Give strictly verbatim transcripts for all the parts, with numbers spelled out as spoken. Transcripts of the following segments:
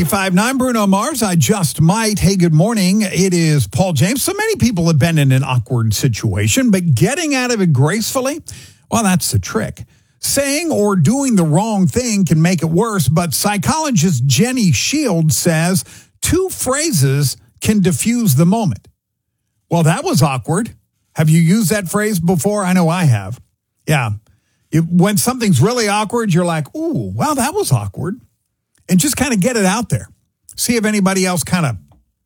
ninety-five point nine Bruno Mars, I Just Might. Hey, good morning. It is Paul James. So many people have been in an awkward situation, but getting out of it gracefully, well, that's the trick. Saying or doing the wrong thing can make it worse, but psychologist Jenny Shields says two phrases can diffuse the moment. Well, that was awkward. Have you used that phrase before? I know I have. Yeah. It, when something's really awkward, you're like, ooh, well, that was awkward. And just kind of get it out there. See if anybody else kind of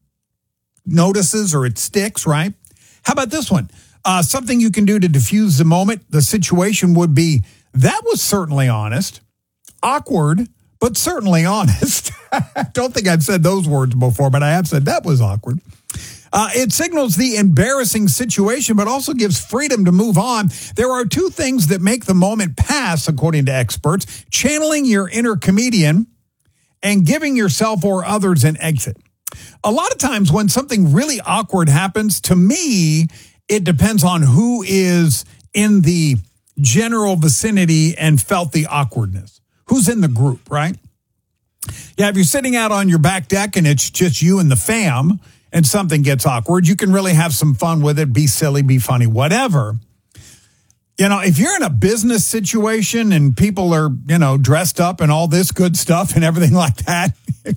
notices or it sticks, right? How about this one? Uh, something you can do to diffuse the moment, the situation would be, that was certainly honest. Awkward, but certainly honest. I don't think I've said those words before, but I have said that was awkward. Uh, it signals the embarrassing situation, but also gives freedom to move on. There are two things that make the moment pass, according to experts: channeling your inner comedian and giving yourself or others an exit. A lot of times when something really awkward happens, to me, it depends on who is in the general vicinity and felt the awkwardness. Who's in the group, right? Yeah, if you're sitting out on your back deck and it's just you and the fam and something gets awkward, you can really have some fun with it, be silly, be funny, whatever. You know, if you're in a business situation and people are, you know, dressed up and all this good stuff and everything like that,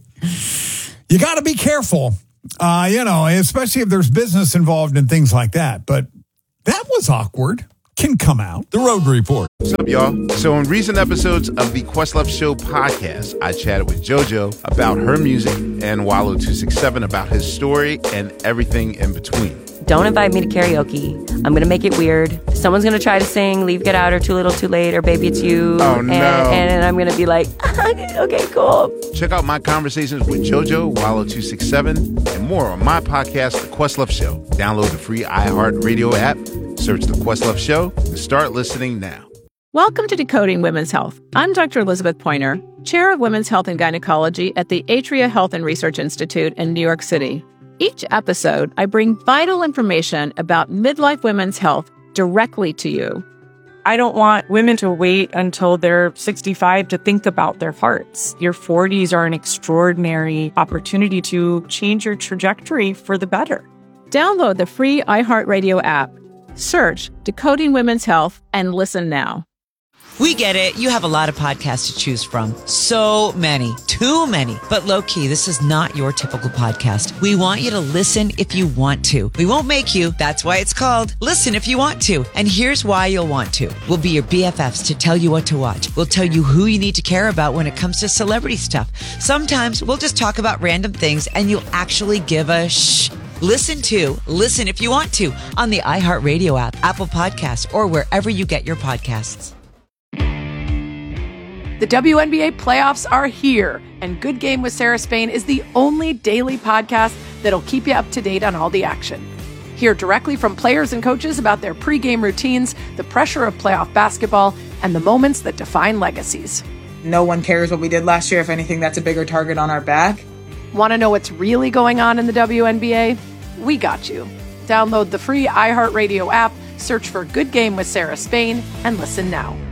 you got to be careful, uh, you know, especially if there's business involved and things like that. But that was awkward. Can come out. The Road Report. What's up, y'all? So in recent episodes of the Questlove Show podcast, I chatted with JoJo about her music and Wallow two sixty-seven about his story and everything in between. Don't invite me to karaoke. I'm going to make it weird. Someone's going to try to sing Leave, Get Out, or Too Little, Too Late, or Baby It's You. Oh, no. And, and I'm going to be like, okay, cool. Check out my conversations with JoJo, Wallow two sixty-seven, and more on my podcast, The Questlove Show. Download the free iHeartRadio app, search The Questlove Show, and start listening now. Welcome to Decoding Women's Health. I'm Doctor Elizabeth Pointer, Chair of Women's Health and Gynecology at the Atria Health and Research Institute in New York City. Each episode, I bring vital information about midlife women's health directly to you. I don't want women to wait until they're sixty-five to think about their hearts. Your forties are an extraordinary opportunity to change your trajectory for the better. Download the free iHeartRadio app. Search Decoding Women's Health and listen now. We get it. You have a lot of podcasts to choose from. So many. Too many. But low-key, this is not your typical podcast. We want you to listen if you want to. We won't make you. That's why it's called Listen If You Want To. And here's why you'll want to. We'll be your B F Fs to tell you what to watch. We'll tell you who you need to care about when it comes to celebrity stuff. Sometimes we'll just talk about random things and you'll actually give a shh. Listen to Listen If You Want To on the iHeartRadio app, Apple Podcasts, or wherever you get your podcasts. The W N B A playoffs are here, and Good Game with Sarah Spain is the only daily podcast that'll keep you up to date on all the action. Hear directly from players and coaches about their pregame routines, the pressure of playoff basketball, and the moments that define legacies. No one cares what we did last year. If anything, that's a bigger target on our back. Want to know what's really going on in the W N B A? We got you. Download the free iHeartRadio app, search for Good Game with Sarah Spain, and listen now.